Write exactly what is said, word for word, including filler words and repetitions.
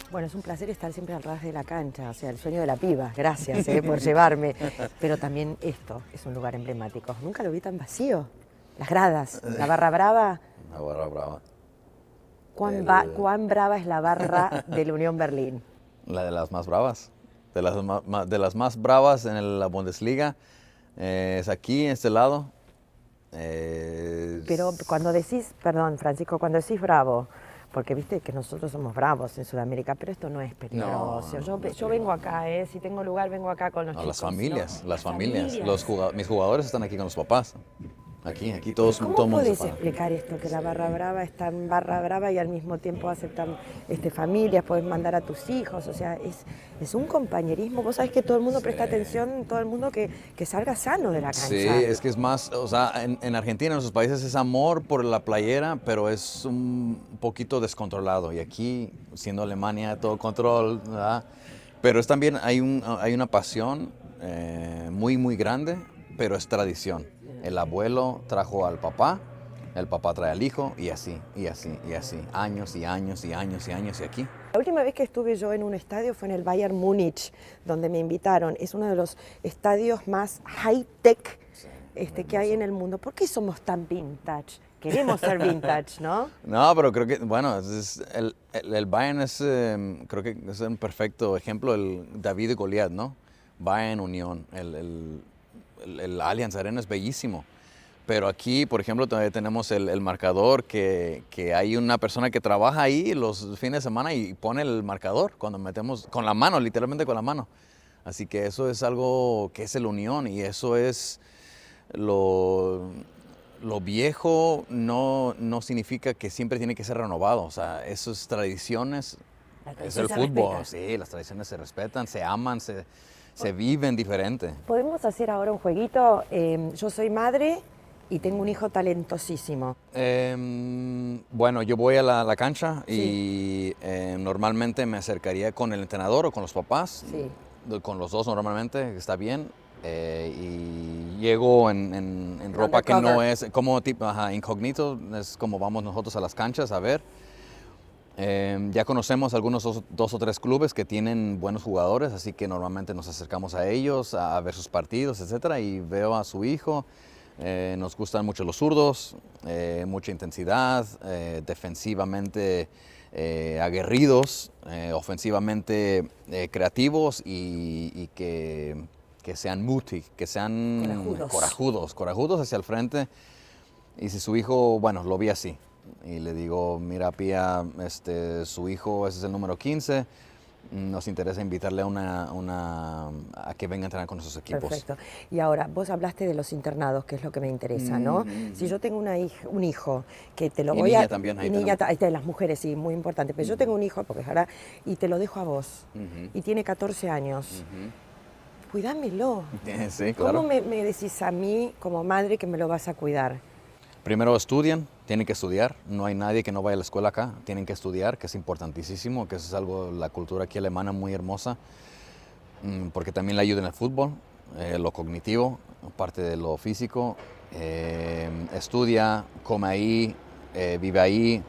Bueno, es un placer estar siempre al ras de la cancha, o sea, el sueño de la piba. Gracias eh, por llevarme. Pero también esto es un lugar emblemático. Nunca lo vi tan vacío. Las gradas, la barra brava. La barra brava. ¿Cuán, El- ba- cuán brava es la barra de la Unión Berlín? La de las más bravas. De las, ma- ma- de las más bravas en el- la Bundesliga. Eh, es aquí, en este lado. Eh, Pero cuando decís, perdón, Francisco, cuando decís bravo, porque viste que nosotros somos bravos en Sudamérica, pero esto no es peligroso. No, no, yo, no es yo vengo acá, eh, si tengo lugar, vengo acá con los no, chicos. las familias, ¿no? las familias. Los juga- mis jugadores están aquí con los papás. Aquí, aquí todos, ¿Cómo todo el mundo se puedes para. explicar esto, que la barra brava está en barra brava y al mismo tiempo aceptan este, familias, puedes mandar a tus hijos, o sea, es, es un compañerismo, vos sabés que todo el mundo presta atención, todo el mundo que, que salga sano de la cancha. Sí, es que es más, o sea, en, en Argentina, en nuestros países es amor por la playera, pero es un poquito descontrolado. Y aquí, siendo Alemania, todo control, ¿verdad? Pero es también, hay, un, hay una pasión eh, muy, muy grande, pero es tradición. El abuelo trajo al papá, el papá trae al hijo, y así, y así, y así. Años y años y años y años y aquí. La última vez que estuve yo en un estadio fue en el Bayern Múnich, donde me invitaron. Es uno de los estadios más high-tech este, que hay en el mundo. ¿Por qué somos tan vintage? Queremos ser vintage, ¿no? No, pero creo que, bueno, es- es- el, el, el Bayern es, eh, creo que es un perfecto ejemplo, el David y Goliat, ¿no? Bayern Unión, el, el, el, el Allianz Arena es bellísimo. Pero aquí, por ejemplo, todavía tenemos el, el marcador, que, que hay una persona que trabaja ahí los fines de semana y pone el marcador cuando metemos, con la mano, literalmente con la mano. Así que eso es algo que es el Unión y eso es lo, lo viejo no, no significa que siempre tiene que ser renovado. O sea, esas tradiciones, La es tradición el se fútbol. respeta. Sí, las tradiciones se respetan, se aman, se, se viven diferente. Podemos hacer ahora un jueguito. Eh, yo soy madre y tengo un hijo talentosísimo. Em, bueno, yo voy a la, la cancha y eh, normalmente me acercaría con el entrenador o con los papás, Sí. con los dos normalmente, está bien, eh, y llego en, en- en ropa que no Undercover. es como tipo ajá, incógnito, es como vamos nosotros a las canchas a ver. Em, ya conocemos algunos dos, dos o tres clubes que tienen buenos jugadores, así que normalmente nos acercamos a ellos a, a ver sus partidos, etcétera, y veo a su hijo. Eh, nos gustan mucho los zurdos, eh, mucha intensidad, eh, defensivamente eh, aguerridos, eh, ofensivamente eh, creativos y, y que, que sean mutig, que sean Corajudos. corajudos, corajudos hacia el frente. Y si su hijo, bueno, lo vi así. Y le digo, mira, Pía, este, su hijo, ese es el número quince. Nos interesa invitarle a, una, una- a que venga a entrenar con nuestros equipos. Perfecto. Y ahora, vos hablaste de los internados, que es lo que me interesa, ¿no? Mm, Si yo tengo una hija, un hijo, que te lo Y voy niña a... también, ahí y niña, tenemos. ta- ahí está, las mujeres, sí, muy importante. Pero yo tengo un hijo, porque ahora, y te lo dejo a vos, Ujú. y tiene catorce años. Cuídamelo. Sí, claro. ¿Cómo me, me decís a mí, como madre, que me lo vas a cuidar? Primero estudian, tienen que estudiar. No hay nadie que no vaya a la escuela acá. Tienen que estudiar, que es importantísimo, que eso es algo, la cultura aquí alemana muy hermosa, mm, porque también le ayuda en el fútbol, eh, lo cognitivo, parte de lo físico. Eh, estudia, come ahí, eh, vive ahí,